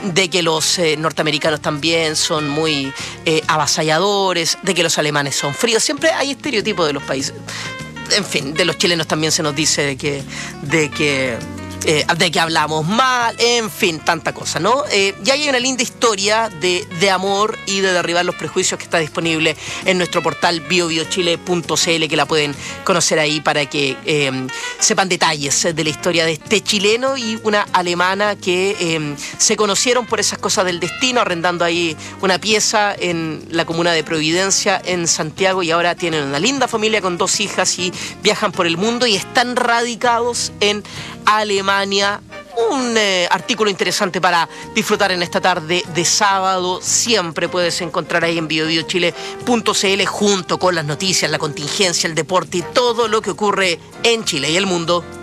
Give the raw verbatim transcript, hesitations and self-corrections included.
de que los eh, norteamericanos también son muy eh, avasalladores, de que los alemanes son fríos. Siempre hay estereotipos de los países. En fin, de los chilenos también se nos dice de que... De que Eh, de que hablamos mal, en fin, tanta cosa, ¿no? Eh, y hay una linda historia de, de amor y de derribar los prejuicios que está disponible en nuestro portal bio bio chile punto c l, que la pueden conocer ahí para que eh, sepan detalles de la historia de este chileno y una alemana que eh, se conocieron por esas cosas del destino, arrendando ahí una pieza en la comuna de Providencia, en Santiago, y ahora tienen una linda familia con dos hijas y viajan por el mundo y están radicados en Alemania. Un eh, artículo interesante para disfrutar en esta tarde de sábado. Siempre puedes encontrar ahí en bio bio chile punto c l junto con las noticias, la contingencia, el deporte y todo lo que ocurre en Chile y el mundo.